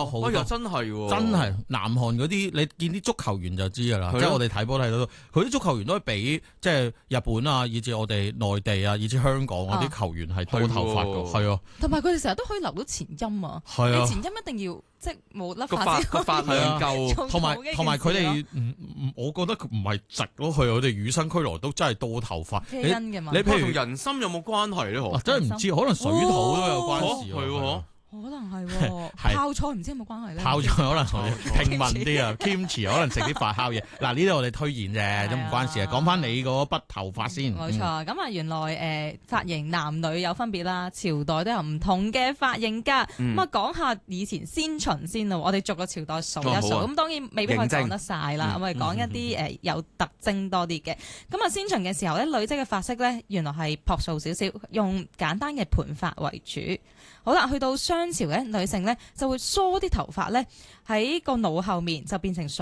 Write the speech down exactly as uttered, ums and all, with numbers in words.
多好多。 哎呀，真係喎， 真係南韓嗰啲，你見啲足球員就知㗎啦。即係我哋睇波睇到，佢啲足球員都係比即係日本啊，以至我哋內地啊，以至香港嗰啲球員係多頭髮㗎。係啊， 同埋佢哋成日都可以留到前音啊。 係啊， 你前音一定要即係冇甩個髮髮個髮量夠， 同埋同埋佢哋唔唔，我覺得佢唔係直咯，佢我哋與生俱來都真係多頭髮。 基因嘅嘛。 你譬如同人參有冇關係咧？ 啊、真係唔知，可能水土都有關事。 係喎。 可能係喎，泡菜唔知有冇關係咧？ 泡菜可能同平民啲啊，kimchi 可能食啲發酵嘢。嗱，呢啲我哋推薦啫，都唔關事啊。講翻你嗰筆頭髮先。 冇錯，咁啊原來誒髮型男女有分別啦，朝代都有唔同嘅髮型㗎。咁啊講下以前先秦先咯，我哋逐個朝代數一數。咁當然未必可以講得晒啦，咁我哋講一啲誒有特徵多啲嘅。咁啊先秦嘅時候咧，女仔嘅髮色咧原來係樸素少少，用簡單嘅盤髮為主。好啦，去到商朝咧，女性咧就會梳啲頭髮咧喺個腦後面，就變成